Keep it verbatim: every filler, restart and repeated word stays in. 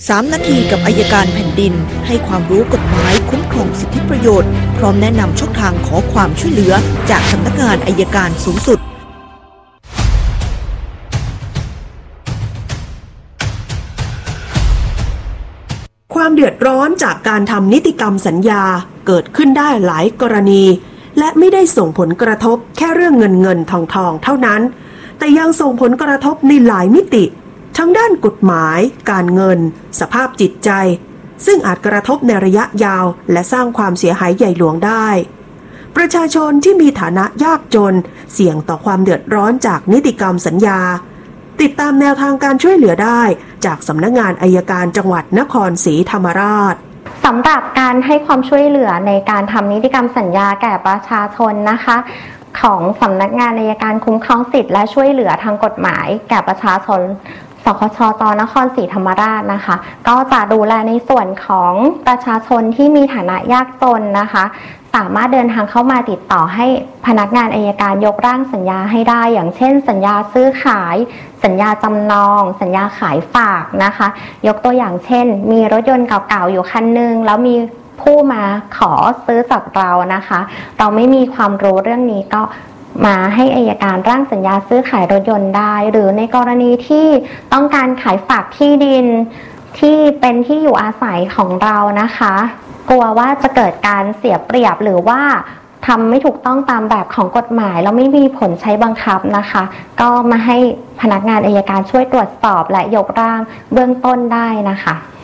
สามนาทีกับอัยการแผ่นดินให้ความรู้กฎหมายคุ้มครองสิทธิประโยชน์พร้อมแนะนำช่องทางขอความช่วยเหลือจากสำนักงานอัยการสูงสุดความเดือดร้อนจากการทำนิติกรรมสัญญาเกิดขึ้นได้หลายกรณีและไม่ได้ส่งผลกระทบแค่เรื่องเงินเงินทองทองเท่านั้นแต่ยังส่งผลกระทบในหลายมิติทั้งด้านกฎหมายการเงินสภาพจิตใจซึ่งอาจกระทบในระยะยาวและสร้างความเสียหายใหญ่หลวงได้ประชาชนที่มีฐานะยากจนเสี่ยงต่อความเดือดร้อนจากนิติกรรมสัญญาติดตามแนวทางการช่วยเหลือได้จากสำนักงานอัยการจังหวัดนครศรีธรรมราชสำหรับการให้ความช่วยเหลือในการทำนิติกรรมสัญญาแก่ประชาชนนะคะของสำนักงานอัยการคุ้มครองสิทธิและช่วยเหลือทางกฎหมายแก่ประชาชนสคชต.นครศรีธรรมราชนะคะก็จะดูแลในส่วนของประชาชนที่มีฐานะยากจนนะคะสามารถเดินทางเข้ามาติดต่อให้พนักงานอัยการยกร่างสัญญาให้ได้อย่างเช่นสัญญาซื้อขายสัญญาจำนองสัญญาขายฝากนะคะยกตัวอย่างเช่นมีรถยนต์เก่าๆอยู่คันนึงแล้วมีผู้มาขอซื้อจากเรานะคะเราไม่มีความรู้เรื่องนี้ก็มาให้อัยการร่างสัญญาซื้อขายรถยนต์ได้หรือในกรณีที่ต้องการขายฝากที่ดินที่เป็นที่อยู่อาศัยของเรานะคะกลัวว่าจะเกิดการเสียเปรียบหรือว่าทำไม่ถูกต้องตามแบบของกฎหมายแล้วไม่มีผลใช้บังคับนะคะก็มาให้พนักงานอัยการช่วยตรวจสอบและยกร่างเบื้องต้นได้นะคะ